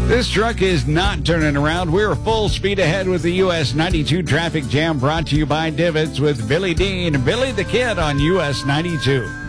This truck is not turning around. We're full speed ahead with the US 92 traffic jam, brought to you by Divots with Billy Dean. Billy the Kid on US 92.